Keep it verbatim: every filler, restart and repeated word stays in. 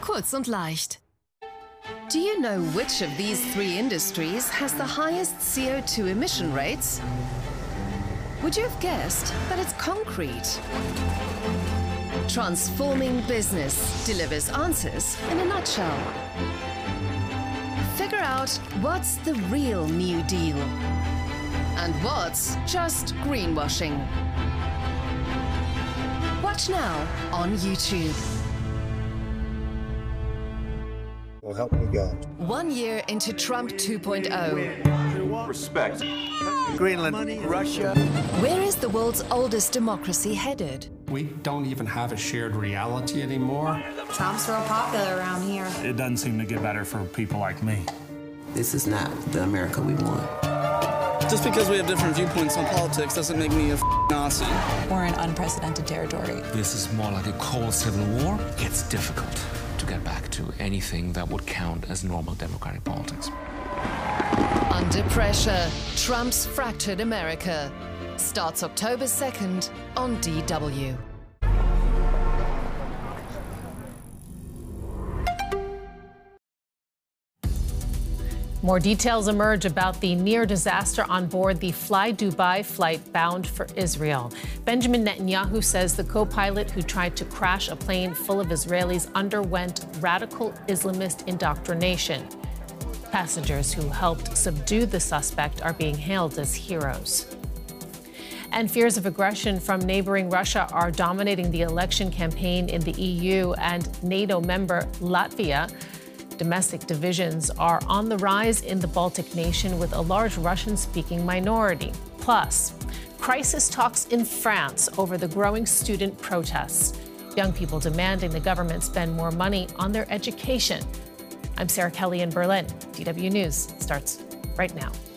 Kurz und leicht. Do you know which of these three industries has the highest C O two emission rates? Would you have guessed that it's concrete? Transforming business delivers answers in a nutshell. Figure out what's the real New Deal and what's just greenwashing. Watch now on YouTube. Well, help me God. One year into Trump two point oh. Respect. Greenland, Russia. Where is the world's oldest democracy headed? We don't even have a shared reality anymore. Trump's real popular around here. It doesn't seem to get better for people like me. This is not the America we want. Just because we have different viewpoints on politics doesn't make me a Nazi. We're in unprecedented territory. This is more like a cold civil war. It's difficult to get back to anything that would count as normal democratic politics. Under pressure, Trump's fractured America. Starts October second on D W. More details emerge about the near disaster on board the Fly Dubai flight bound for Israel. Benjamin Netanyahu says the co-pilot who tried to crash a plane full of Israelis underwent radical Islamist indoctrination. Passengers who helped subdue the suspect are being hailed as heroes. And fears of aggression from neighboring Russia are dominating the election campaign in the E U and NATO member Latvia. Domestic divisions are on the rise in the Baltic nation with a large Russian-speaking minority. Plus, crisis talks in France over the growing student protests. Young people demanding the government spend more money on their education. I'm Sarah Kelly in Berlin. D W News starts right now.